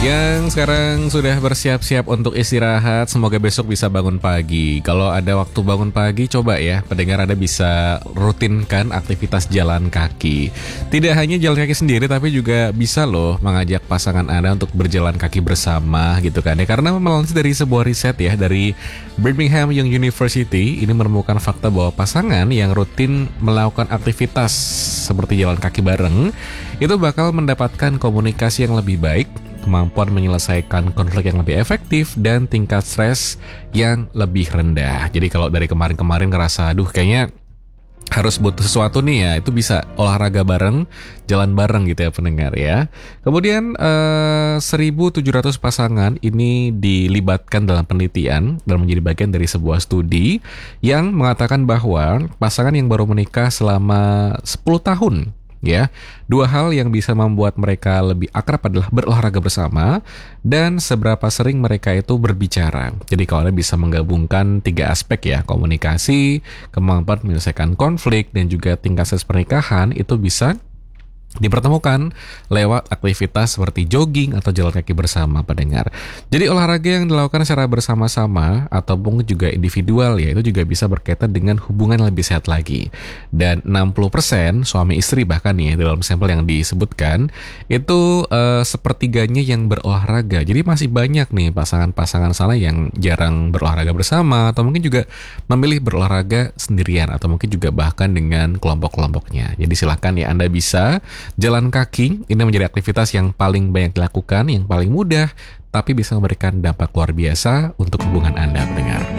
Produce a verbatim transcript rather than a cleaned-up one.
Yang sekarang sudah bersiap-siap untuk istirahat, semoga besok bisa bangun pagi. Kalau ada waktu bangun pagi, coba ya, pendengar Anda bisa rutinkan aktivitas jalan kaki. Tidak hanya jalan kaki sendiri, tapi juga bisa loh mengajak pasangan Anda untuk berjalan kaki bersama gitu kan ya. Karena melansir dari sebuah riset ya, dari Birmingham Young University, ini menemukan fakta bahwa pasangan yang rutin melakukan aktivitas seperti jalan kaki bareng, itu bakal mendapatkan komunikasi yang lebih baik, kemampuan menyelesaikan konflik yang lebih efektif, dan tingkat stres yang lebih rendah. Jadi kalau dari kemarin-kemarin ngerasa, aduh kayaknya harus butuh sesuatu nih ya, itu bisa olahraga bareng, jalan bareng gitu ya pendengar ya. Kemudian eh, seribu tujuh ratus pasangan ini dilibatkan dalam penelitian dan menjadi bagian dari sebuah studi yang mengatakan bahwa pasangan yang baru menikah selama sepuluh tahun, ya, dua hal yang bisa membuat mereka lebih akrab adalah berolahraga bersama dan seberapa sering mereka itu berbicara. Jadi kalau Anda bisa menggabungkan tiga aspek ya, komunikasi, kemampuan menyelesaikan konflik, dan juga tingkat stres pernikahan, itu bisa dipertemukan lewat aktivitas seperti jogging atau jalan kaki bersama pendengar. Jadi olahraga yang dilakukan secara bersama-sama ataupun juga individual ya, itu juga bisa berkaitan dengan hubungan yang lebih sehat lagi. Dan enam puluh persen suami istri bahkan ya, dalam sampel yang disebutkan itu eh, sepertiganya yang berolahraga. Jadi masih banyak nih pasangan-pasangan sana yang jarang berolahraga bersama, atau mungkin juga memilih berolahraga sendirian, atau mungkin juga bahkan dengan kelompok-kelompoknya. Jadi silakan ya, Anda bisa jalan kaki, ini menjadi aktivitas yang paling banyak dilakukan, yang paling mudah, tapi bisa memberikan dampak luar biasa untuk hubungan Anda, pendengar.